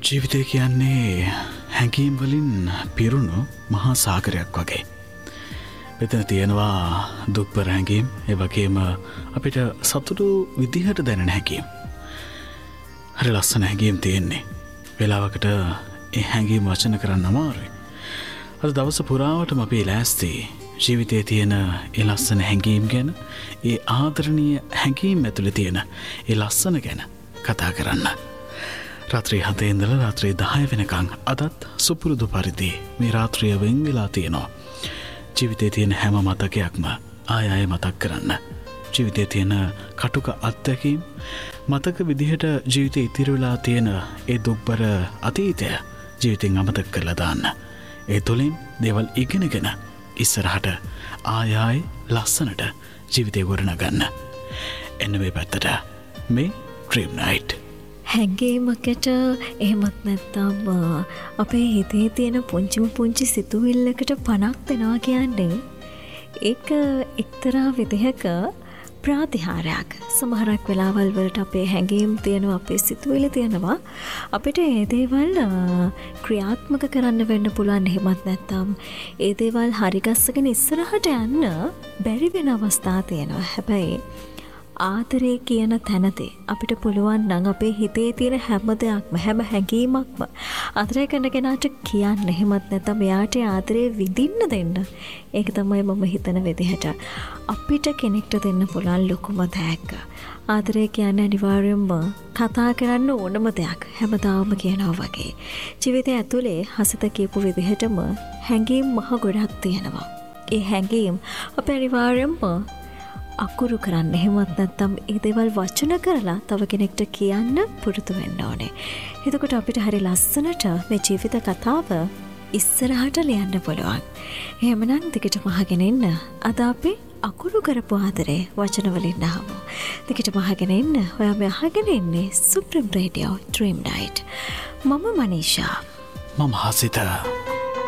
ජීවිතය කියන්නේ හැඟීම් වලින් පිරුණු මහා සාගරයක් වගේ. මෙතන තියෙනවා දුක්බර හැඟීම්, ඒ වගේම අපිට සතුටු විදිහට දැනෙන හැඟීම්. හරි ලස්සන හැඟීම් තියෙන්නේ. වෙලාවකට ඒ හැඟීම් වචන කරන්න අමාරුයි. අද දවස පුරාවටම අපි ලෑස්ති ජීවිතයේ තියෙන ඒ ලස්සන හැඟීම් ගැන, ඒ ආදරණීය හැඟීම් ඇතුලේ තියෙන ඒ ලස්සන ගැන කතා කරන්න. රාත්‍රී 7 ඉඳලා රාත්‍රී 10 වෙනකන් අදත් සුපුරුදු පරිදි මේ රාත්‍රිය වෙන් වෙලා තියෙනවා. ජීවිතයේ තියෙන හැම මතකයක්ම ආය ආය මතක් කරන්න. ජීවිතයේ තියෙන කටුක අත්දැකීම් මතක විදිහට ජීවිතේ ඉතිරි වෙලා තියෙන ඒ දුක්බර අතීතය ජීවිතෙන් අමතක කරලා දාන්න. ඒ තුලින් දේවල් ඉගෙනගෙන ඉස්සරහට ආය ආය ලස්සනට ජීවිතේ ගොඩනගන්න. එන්න මේ පැත්තට මේ ඩ්‍රීම් නයිට්. හැඟීමකට එහෙමත් නැත්නම් අපේ හිතේ තියෙන පුංචි සිතුවිල්ලකට පණක් දෙනවා කියන්නේ ඒක එක්තරා විදිහක ප්‍රාතිහාරයක්. සමහරක් වෙලාවල් වලට අපේ හැඟීම් තියෙනවා, අපේ සිතුවිලි තියෙනවා. අපිට ඒ දේවල් ක්‍රියාත්මක කරන්න වෙන්න පුළුවන්. එහෙමත් නැත්නම් ඒ දේවල් හරිගස්සගෙන ඉස්සරහට යන්න බැරි වෙන අවස්ථා තියෙනවා. හැබැයි ආදරේ කියන තැනදී අපිට පුළුවන් නම් අපේ හිතේ තියෙන හැම දෙයක්ම, හැම හැඟීමක්ම ආදරය කරන කෙනාට කියන්න. එහෙමත් නැත්නම් එයාට ආදරේ විඳින්න දෙන්න. ඒක තමයි මම හිතන විදිහට අපිට කෙනෙක්ට දෙන්න පුළුවන් ලොකුම තෑග්ග. ආදරය කියන්නේ අනිවාර්යයෙන්ම කතා කරන්න ඕනම දෙයක්. හැමදාම කියනවා වගේ ජීවිතය ඇතුලේ හසිත කියපු විදිහටම හැඟීම් මහ ගොඩක් තියෙනවා. ඒ හැඟීම් අපේ අනිවාර්යයෙන්ම අකුරු කරන්න, එහෙමත් නැත්නම් ඒ දේවල් වචන කරලා තව කෙනෙක්ට කියන්න පුරුදු වෙන්න ඕනේ. එතකොට අපිට හරි ලස්සනට මේ ජීවිත කතාව ඉස්සරහට ලියන්න පුළුවන්. එහෙමනම් දිගටම අහගෙන ඉන්න. අද අපි අකුරු කරපු ආදරේ වචන වලින් අහමු. දිගටම අහගෙන ඉන්න. ඔයා මේ අහගෙන ඉන්නේ සුප්‍රීම රේඩියෝ ඩ්‍රීම් නයිට්. මම මනීෂා. මම හසිත.